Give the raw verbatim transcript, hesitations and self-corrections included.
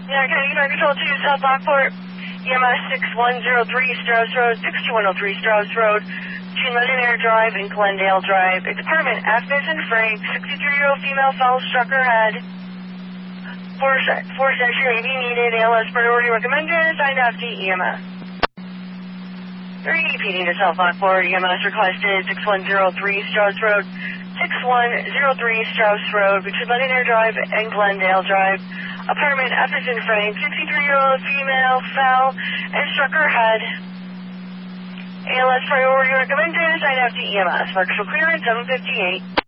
Yeah, can I get our control to South Lockport? E M S six one zero three Strauss Road, six two one zero three Strauss Road, between Legendary Drive and Glendale Drive. A department, F as in Frank, sixty-three-year-old female fell, struck her head. Four, four century A V needed, A L S priority recommended, signed F D E M S. Repeating to South Lockport, E M S requested six one zero three Strauss Road, six one zero three Strauss Road, between Legendary Drive and Glendale Drive. Apartment F as in Frank, sixty-three-year-old female fell and struck her head. A L S priority recommended, signed F D E M S. Marshal clearance, seven fifty-eight.